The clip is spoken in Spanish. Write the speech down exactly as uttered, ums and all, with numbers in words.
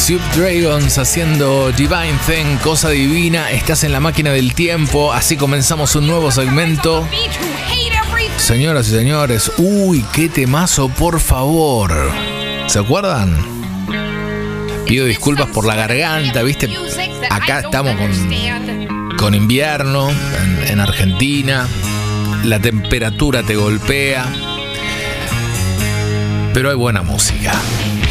Soup Dragons haciendo Divine Thing, cosa divina. Estás en la máquina del tiempo. Así comenzamos un nuevo segmento. Señoras y señores, uy, qué temazo, por favor. ¿Se acuerdan? Pido disculpas por la garganta, ¿viste? Acá estamos con, con invierno en, en Argentina. La temperatura te golpea. Pero hay buena música.